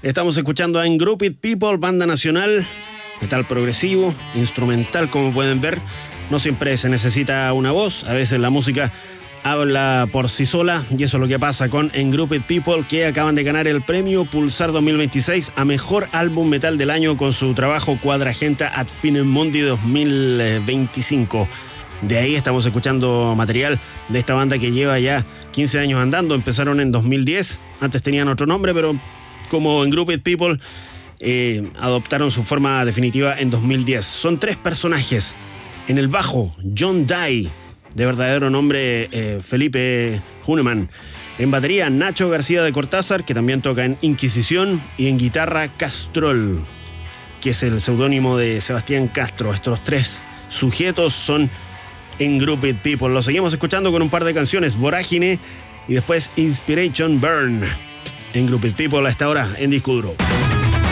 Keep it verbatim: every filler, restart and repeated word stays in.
Estamos escuchando a Engrouped People, banda nacional, metal progresivo, instrumental, como pueden ver. No siempre se necesita una voz, a veces la música habla por sí sola, y eso es lo que pasa con Engrouped People, que acaban de ganar el premio Pulsar dos mil veintiséis a Mejor Álbum Metal del Año con su trabajo Quadragenta ad Finem Mundi dos mil veinticinco. De ahí estamos escuchando material de esta banda que lleva ya quince años andando. Empezaron en dos mil diez, antes tenían otro nombre, pero como Engrouped People eh, adoptaron su forma definitiva en dos mil diez. Son tres personajes. En el bajo, John Dye, de verdadero nombre eh, Felipe Huneman. En batería, Nacho García de Cortázar, que también toca en Inquisición. Y en guitarra, Castrol, que es el seudónimo de Sebastián Castro. Estos tres sujetos son Engrouped People. Lo seguimos escuchando con un par de canciones, Vorágine y después Inspiration Burn. Engrouped People a esta hora en Disco Duro.